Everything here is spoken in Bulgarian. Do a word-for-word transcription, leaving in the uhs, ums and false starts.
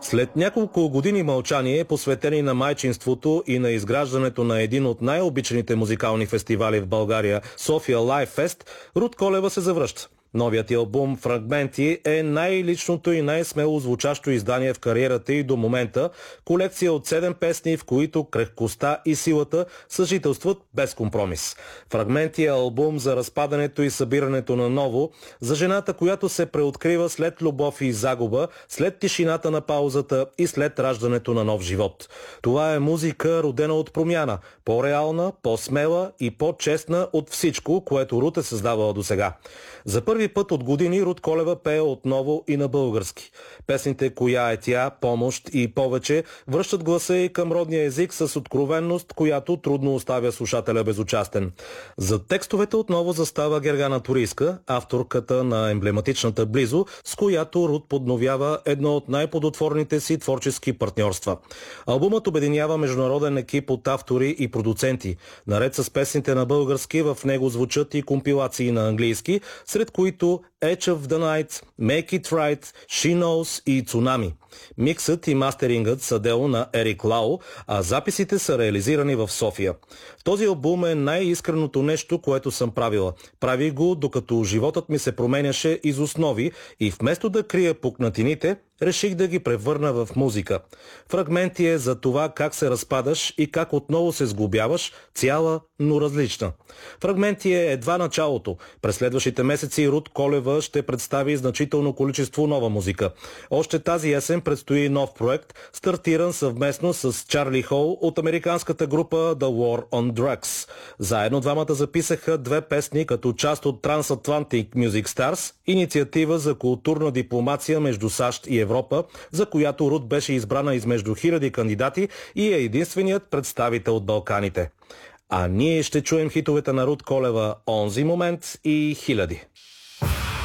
След няколко години мълчание, посветени на майчинството и на изграждането на един от най-обичаните музикални фестивали в България, София Лайв Фест, Руд Колева се завръща. Новият албум «Фрагменти» е най-личното и най-смело звучащо издание в кариерата й до момента, колекция от седем песни, в които крехкостта и силата съжителстват без компромис. «Фрагменти» е албум за разпадането и събирането на ново, за жената, която се преоткрива след любов и загуба, след тишината на паузата и след раждането на нов живот. Това е музика, родена от промяна, по-реална, по-смела и по-честна от всичко, което Руд е създавала досега. За първи път от години Руд Колева пее отново и на български. Песните «Коя е тя», «Помощ» и «Повече» връщат гласа и към родния език с откровенност, която трудно оставя слушателя безучастен. За текстовете отново застава Гергана Турийска, авторката на емблематичната «Близо», с която Руд подновява едно от най-плодотворните си творчески партньорства. Албумът обединява международен екип от автори и продуценти. Наред с песните на български, в него звучат и компилации на английски, сред които Edge of the Night, Make It Right, She Knows и Цунами. Миксът и мастерингът са дело на Ерик Лао, а записите са реализирани в София. Този албум е най-искреното нещо, което съм правила. Прави го, докато животът ми се променяше из основи и вместо да крия пукнатините, реших да ги превърна в музика. Фрагменти е за това как се разпадаш и как отново се сглобяваш, цяла, но различна. Фрагменти е едва началото. През следващите месеци Руд Колева ще представи значително количество нова музика. Още тази есен предстои нов проект, стартиран съвместно с Чарли Хол от американската група The War on Drugs. Заедно двамата записаха две песни като част от Transatlantic Music Stars, инициатива за културна дипломация между САЩ и Европа, за която Руд беше избрана измежду хиляди кандидати и е единственият представител от Балканите. А ние ще чуем хитовете на Руд Колева «Онзи момент» и «Хиляди».